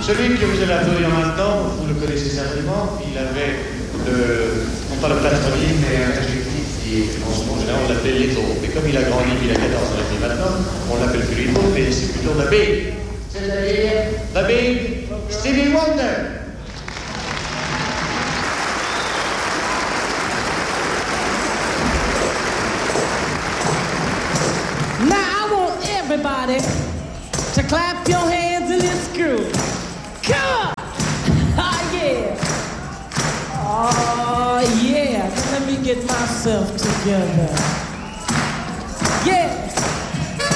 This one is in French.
Celui que vous avez applaudi en même temps, vous le connaissez certainement, il avait non pas le patronyme, mais un adjectif qui, en ce moment général, on l'appelait Little. Mais comme il a grandi, il a 14 ans et maintenant, on l'appelle plus Little, mais c'est plutôt The Big. C'est-à-dire The Big Stevie Wonder. Everybody to clap your hands in this groove. Come on! Oh, yeah. Oh, yeah. Let me get myself together.